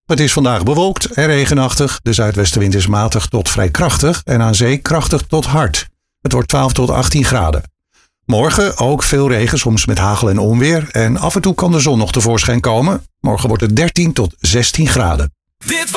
Het is vandaag bewolkt en regenachtig. De zuidwestenwind is matig tot vrij krachtig en aan zee krachtig tot hard. Het wordt 12 tot 18 graden. Morgen ook veel regen, soms met hagel en onweer. En af en toe kan de zon nog tevoorschijn komen. Morgen wordt het 13 tot 16 graden.